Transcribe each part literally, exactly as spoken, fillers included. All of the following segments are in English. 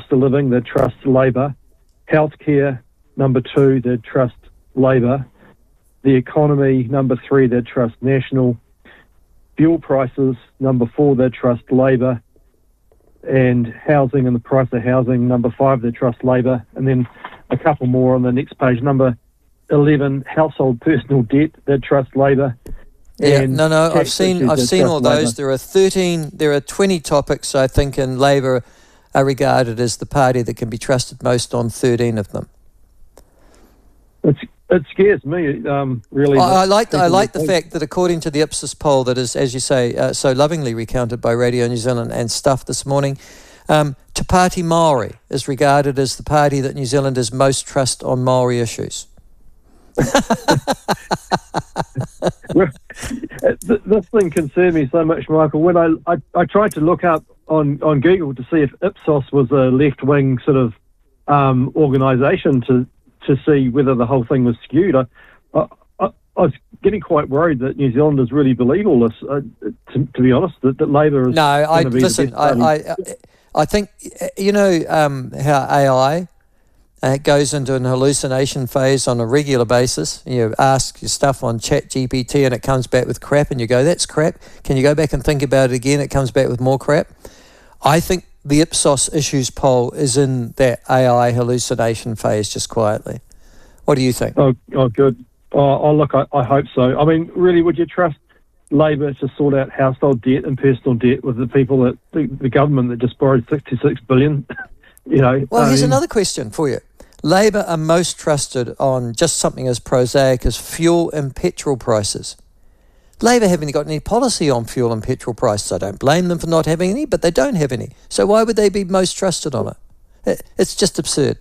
cost of living, they'd trust Labour. Healthcare, number two, they'd trust Labour. The economy, number three, they'd trust National. Fuel prices, number four, they'd trust Labour. And housing and the price of housing, number five, they'd trust Labour. And then a couple more on the next page. Number eleven, household personal debt, they'd trust Labour. Yeah, no, no, I've seen, I've seen all those. There are thirteen, there are twenty topics, I think, in Labour are regarded as the party that can be trusted most on thirteen of them. It's, it scares me, um, really. I, I like I like the fact that according to the Ipsos poll that is, as you say, uh, so lovingly recounted by Radio New Zealand and Stuff this morning, um, Te Pāti Māori is regarded as the party that New Zealanders most trust on Māori issues. Well, this thing concerned me so much, Michael. When I, I, I tried to look up on, on Google to see if Ipsos was a left-wing sort of um, organisation to to see whether the whole thing was skewed. I, I, I, I was getting quite worried that New Zealanders really believe all this. Uh, to, to be honest, that, that Labour is no. I be listen. I, I I think you know um, how A I. Uh, it goes into an hallucination phase on a regular basis. You ask your stuff on Chat G P T and it comes back with crap and you go, that's crap. Can you go back and think about it again? It comes back with more crap. I think the Ipsos Issues poll is in that A I hallucination phase just quietly. What do you think? Oh, oh good. Oh, oh look, I, I hope so. I mean, really, would you trust Labour to sort out household debt and personal debt with the people that, the, the government that just borrowed sixty-six billion dollars? You know, well, I here's mean, another question for you. Labour are most trusted on just something as prosaic as fuel and petrol prices. Labour haven't got any policy on fuel and petrol prices. I don't blame them for not having any, but they don't have any. So why would they be most trusted on it? It's just absurd.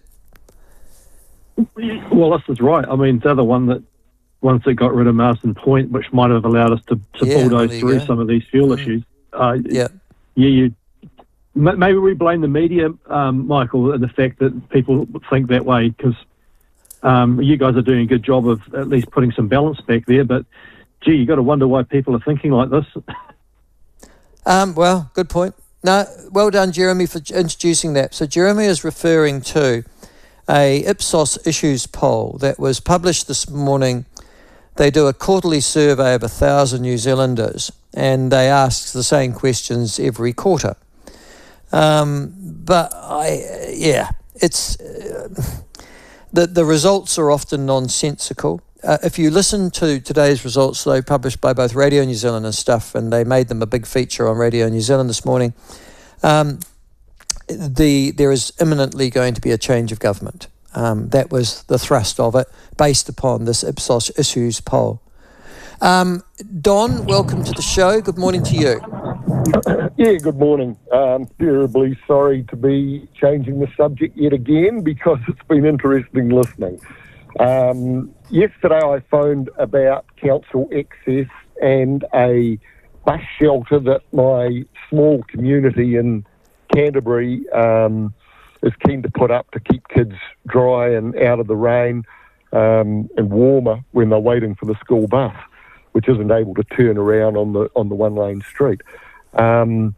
Well, this is right. I mean, they're the one that, once it got rid of Marsden Point, which might have allowed us to, to yeah, bulldoze well, through go. some of these fuel mm. issues. Uh, yeah. Yeah, you... Maybe we blame the media, um, Michael, and the fact that people think that way, because um, you guys are doing a good job of at least putting some balance back there. But, gee, you got to wonder why people are thinking like this. um, well, good point. No, well done, Jeremy, for introducing that. So Jeremy is referring to a Ipsos Issues poll that was published this morning. They do a quarterly survey of a thousand New Zealanders, and they ask the same questions every quarter. Um, but I, yeah, it's uh, the the results are often nonsensical. Uh, if you listen to today's results, though, published by both Radio New Zealand and Stuff, and they made them a big feature on Radio New Zealand this morning, um, the there is imminently going to be a change of government. Um, that was the thrust of it, based upon this Ipsos Issues poll. Um, Don, welcome to the show. Good morning to you. Yeah, good morning. Um, terribly sorry to be changing the subject yet again because it's been interesting listening. Um, yesterday I phoned about council access and a bus shelter that my small community in Canterbury um, is keen to put up to keep kids dry and out of the rain um, and warmer when they're waiting for the school bus, which isn't able to turn around on the on the one-lane street. Um,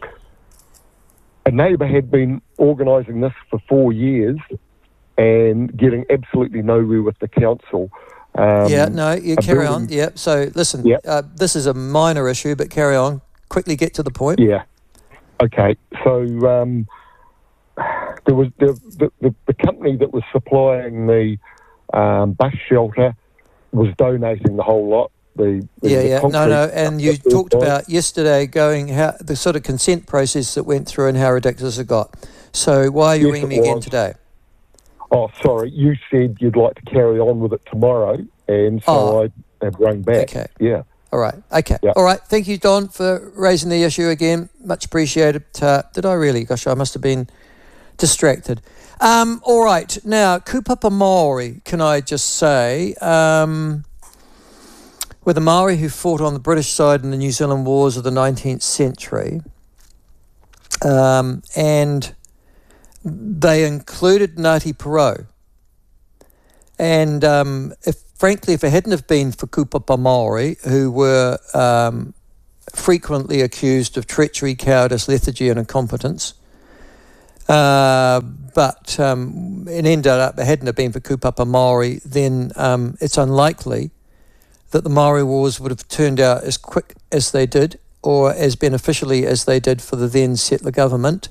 a neighbour had been organising this for four years and getting absolutely nowhere with the council. Um, yeah, no, you carry building, on. Yeah, so listen, yep. uh, this is a minor issue, but carry on. Quickly get to the point. Yeah. Okay, so um, there was the, the, the, the company that was supplying the um, bus shelter was donating the whole lot. The, the, yeah, the yeah, no, no, and you talked on. about yesterday going how the sort of consent process that went through and how ridiculous it got. So why are you Yes, ringing me it again was. today? Oh, sorry, you said you'd like to carry on with it tomorrow, and so Oh. I have rung back. Okay. Yeah. All right, okay. Yep. All right, thank you, Don, for raising the issue again. Much appreciated. Uh, did I really? Gosh, I must have been distracted. Um, all right, now, Kupapa Māori, can I just say... Um, were the Māori who fought on the British side in the New Zealand wars of the nineteenth century. Um, and they included Ngāti Porou. And um, if, frankly, if it hadn't have been for Kupapa Māori, who were um, frequently accused of treachery, cowardice, lethargy and incompetence, Uh, but um, it ended up, it hadn't have been for Kupapa Māori, then um, it's unlikely that the Māori Wars would have turned out as quick as they did, or as beneficially as they did for the then settler government.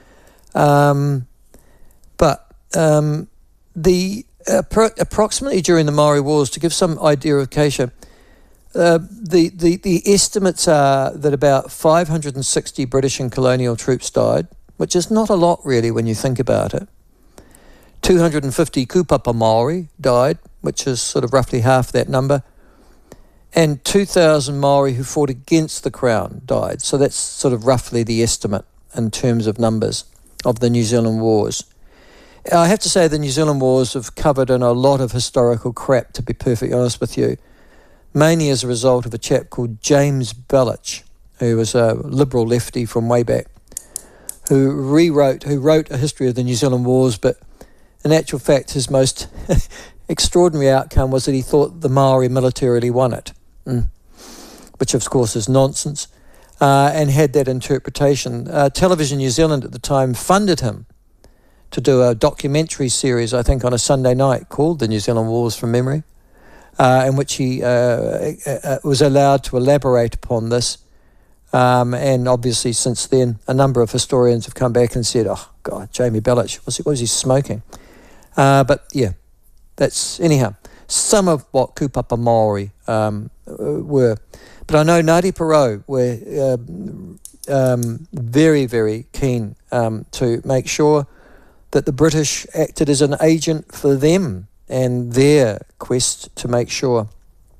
Um, but um, the appro- approximately during the Māori Wars, to give some idea of Keisha, uh, the, the, the estimates are that about five hundred sixty British and colonial troops died, which is not a lot really when you think about it. two hundred fifty Kupapa Māori died, which is sort of roughly half that number. And two thousand Māori who fought against the Crown died. So that's sort of roughly the estimate in terms of numbers of the New Zealand Wars. I have to say the New Zealand Wars have covered in a lot of historical crap, to be perfectly honest with you, mainly as a result of a chap called James Belich, who was a liberal lefty from way back, who rewrote, who wrote a history of the New Zealand Wars, but in actual fact his most extraordinary outcome was that he thought the Maori militarily won it, mm. which of course is nonsense, uh, and had that interpretation. Uh, Television New Zealand at the time funded him to do a documentary series, I think on a Sunday night, called The New Zealand Wars from memory, uh, in which he uh, uh, was allowed to elaborate upon this. Um, and obviously since then a number of historians have come back and said, oh God, Jamie Belich, what was he smoking? Uh, but yeah, that's, anyhow, some of what Kupapa Māori um, were. But I know Ngāti Porou were uh, um, very, very keen um, to make sure that the British acted as an agent for them and their quest to make sure.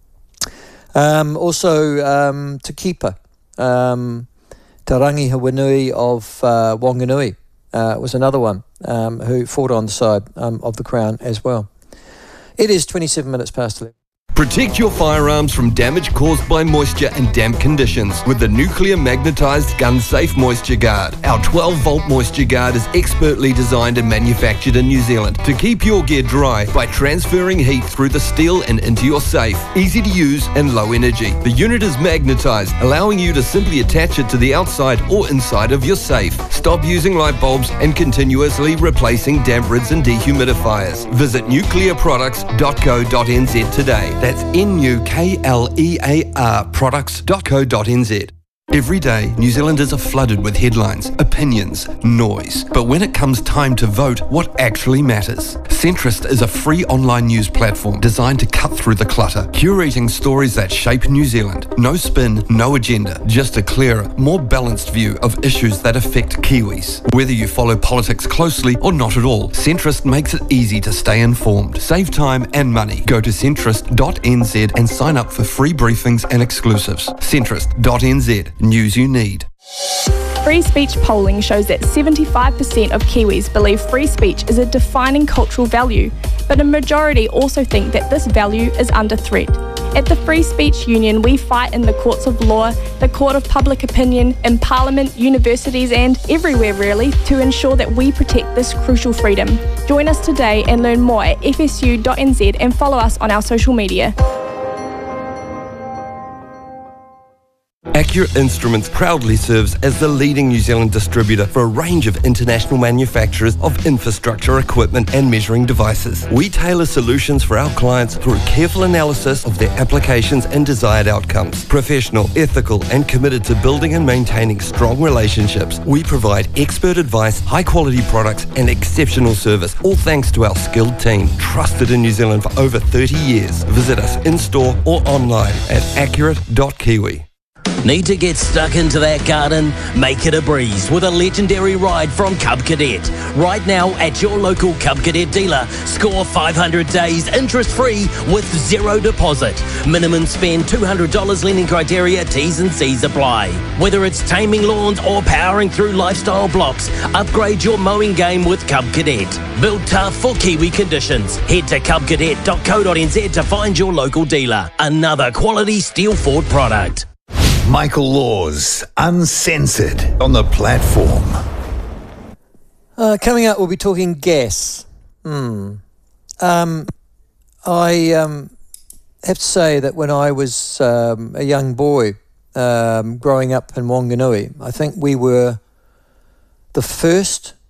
Um, also, um, Te Kipa, um, Te Rangi Hawanui of uh, Wanganui uh, was another one um, who fought on the side um, of the Crown as well. It is twenty-seven minutes past eleven. Protect your firearms from damage caused by moisture and damp conditions with the Nuclear Magnetized Gun Safe Moisture Guard. Our twelve volt Moisture Guard is expertly designed and manufactured in New Zealand to keep your gear dry by transferring heat through the steel and into your safe. Easy to use and low energy. The unit is magnetized, allowing you to simply attach it to the outside or inside of your safe. Stop using light bulbs and continuously replacing damp rids and dehumidifiers. Visit nuclear products dot co dot n z today. That's N U K L E A R products dot co dot n z. Every day, New Zealanders are flooded with headlines, opinions, noise. But when it comes time to vote, what actually matters? Centrist is a free online news platform designed to cut through the clutter, curating stories that shape New Zealand. No spin, no agenda, just a clearer, more balanced view of issues that affect Kiwis. Whether you follow politics closely or not at all, Centrist makes it easy to stay informed. Save time and money. Go to centrist dot n z and sign up for free briefings and exclusives. centrist dot n z. News you need. Free speech polling shows that seventy-five percent of Kiwis believe free speech is a defining cultural value, but a majority also think that this value is under threat. At the Free Speech Union, we fight in the courts of law, the court of public opinion, in Parliament, universities and everywhere really to ensure that we protect this crucial freedom. Join us today and learn more at f s u dot n z and follow us on our social media. Accurate Instruments proudly serves as the leading New Zealand distributor for a range of international manufacturers of infrastructure equipment and measuring devices. We tailor solutions for our clients through careful analysis of their applications and desired outcomes. Professional, ethical, and committed to building and maintaining strong relationships, we provide expert advice, high-quality products, and exceptional service, all thanks to our skilled team, trusted in New Zealand for over thirty years. Visit us in-store or online at accurate dot kiwi. Need to get stuck into that garden? Make it a breeze with a legendary ride from Cub Cadet. Right now at your local Cub Cadet dealer, score five hundred days interest-free with zero deposit. Minimum spend two hundred dollars lending criteria, T's and C's apply. Whether it's taming lawns or powering through lifestyle blocks, upgrade your mowing game with Cub Cadet. Built tough for Kiwi conditions. Head to cub cadet dot co dot n z to find your local dealer. Another quality Steel Ford product. Michael Laws, Uncensored, on the platform. Uh, coming up, we'll be talking gas. Hmm. Um, I um, have to say that when I was um, a young boy um, growing up in Wanganui, I think we were the first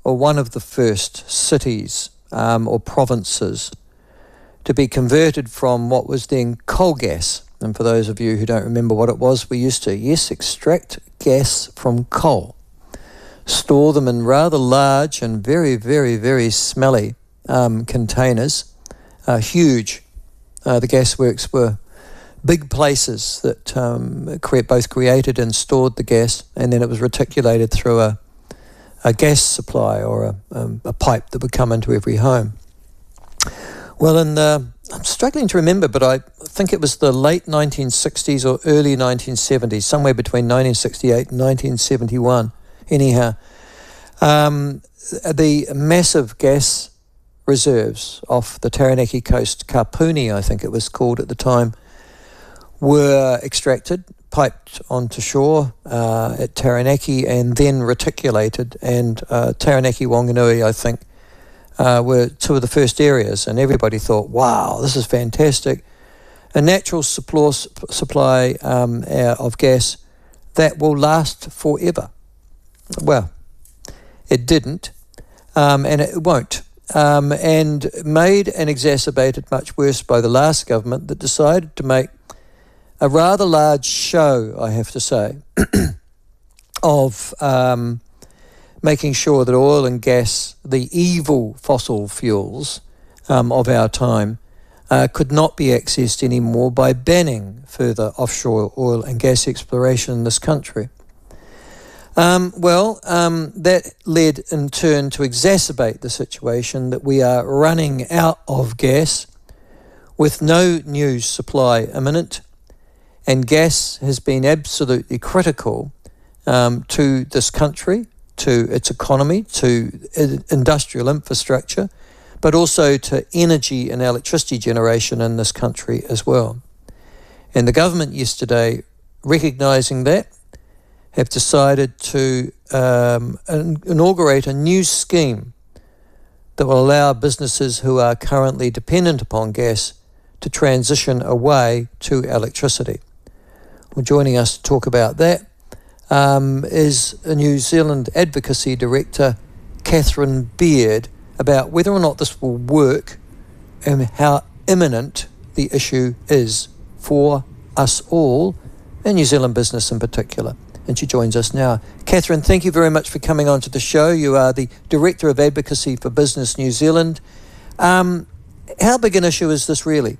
or one of the first cities um, or provinces to be converted from what was then coal gas. And for those of you who don't remember what it was, we used to, yes, extract gas from coal, store them in rather large and very, very, very smelly um, containers, uh, huge. Uh, the gasworks were big places that um, cre- both created and stored the gas, and then it was reticulated through a, a gas supply or a, um, a pipe that would come into every home. Well, in the, I'm struggling to remember, but I think it was the late nineteen sixties or early nineteen seventies, somewhere between nineteen sixty-eight and nineteen seventy-one, anyhow, um, the massive gas reserves off the Taranaki coast, Kapuni I think it was called at the time, were extracted, piped onto shore uh, at Taranaki and then reticulated, and uh, Taranaki, Wanganui I think uh, were two of the first areas, and everybody thought, wow, this is fantastic. A natural supply, supply um, uh, of gas that will last forever. Well, it didn't, um, and it won't. Um, and made and exacerbated much worse by the last government that decided to make a rather large show, I have to say, of um, making sure that oil and gas, the evil fossil fuels um, of our time, uh, could not be accessed anymore by banning further offshore oil and gas exploration in this country. Um, well, um, that led in turn to exacerbate the situation that we are running out of gas with no new supply imminent, and gas has been absolutely critical um, to this country, to its economy, to industrial infrastructure, but also to energy and electricity generation in this country as well. And the government yesterday, recognising that, have decided to um, inaugurate a new scheme that will allow businesses who are currently dependent upon gas to transition away to electricity. Well, joining us to talk about that um, is a New Zealand Advocacy Director, Catherine Beard, about whether or not this will work and how imminent the issue is for us all, and New Zealand business in particular. And she joins us now. Catherine, thank you very much for coming on to the show. You are the Director of Advocacy for Business New Zealand. Um, how big an issue is this really?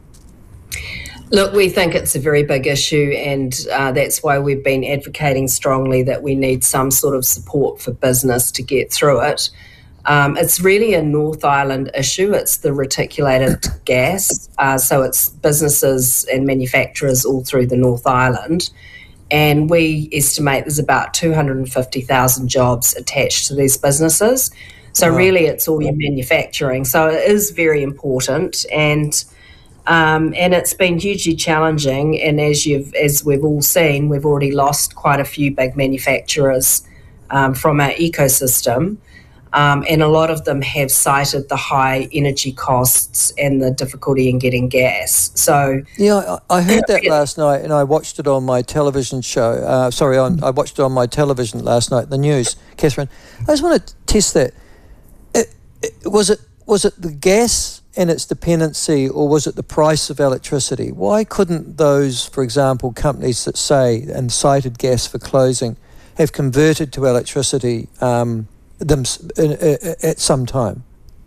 Look, we think it's a very big issue, and uh, that's why we've been advocating strongly that we need some sort of support for business to get through it. Um, it's really a North Island issue. It's the reticulated gas. Uh, so it's businesses and manufacturers all through the North Island. And we estimate there's about two hundred fifty thousand jobs attached to these businesses. So wow. Really it's all your manufacturing. So it is very important, and um, and it's been hugely challenging. And as you've as we've all seen, we've already lost quite a few big manufacturers um, from our ecosystem. Um, and a lot of them have cited the high energy costs and the difficulty in getting gas. So yeah, I, I heard that last night, and I watched it on my television show. Uh, sorry, on I watched it on my television last night. The news, Catherine. I just want to test that. It, it, was it was it the gas and its dependency, or was it the price of electricity? Why couldn't those, for example, companies that say and cited gas for closing, have converted to electricity Um, them at some time?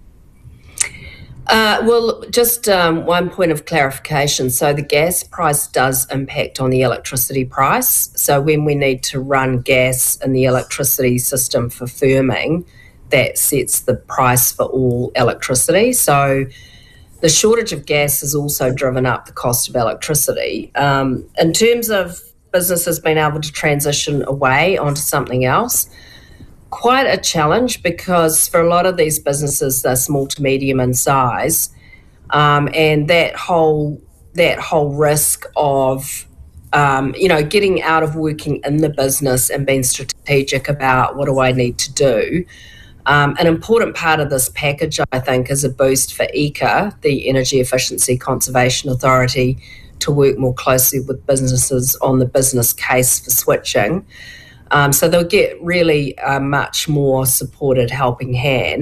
Uh, well, just um, one point of clarification. So the gas price does impact on the electricity price. So when we need to run gas in the electricity system for firming, that sets the price for all electricity. So the shortage of gas has also driven up the cost of electricity. Um, in terms of businesses being able to transition away onto something else, quite a challenge, because for a lot of these businesses, they're small to medium in size, um, and that whole that whole risk of um, you know getting out of working in the business and being strategic about what do I need to do. Um, an important part of this package, I think, is a boost for E C A, the Energy Efficiency Conservation Authority, to work more closely with businesses on the business case for switching. Um, so they'll get really a much more supported helping hand